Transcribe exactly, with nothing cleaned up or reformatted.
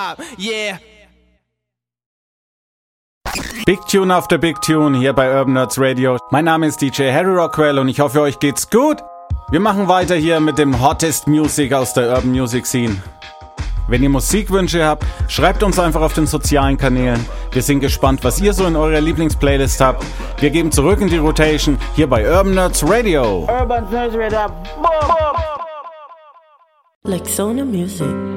Hip-Hop, yeah. Big Tune auf der Big Tune hier bei Urban Nerds Radio. Mein Name ist D J Harry Rockwell und ich hoffe, euch geht's gut. Wir machen weiter hier mit dem Hottest Music aus der Urban Music Scene. Wenn ihr Musikwünsche habt, schreibt uns einfach auf den sozialen Kanälen. Wir sind gespannt, was ihr so in eurer Lieblingsplaylist habt. Wir geben zurück in die Rotation hier bei Urban Nerds Radio. Urban Nerds Radio. Boom, boom. Lexona Music.